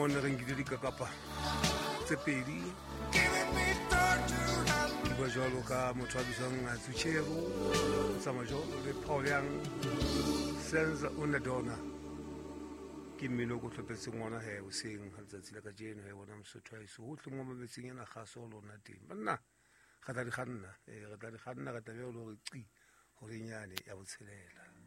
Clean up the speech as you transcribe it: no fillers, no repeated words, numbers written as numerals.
mona re nkile dikakapa tse pedi ke bua jalo ka motho a bitswang Tsuchero Samajolo le Pauliang Senza una donna ke mmino go tlhopetseng ngwana he o seng ga letsatsi la ka jeno he bona mosotho a iso go tle mo mabetseng yana gaso lo na teng banna ga tla di ganna ga tla be o lo re qi go re nyane ya botshelela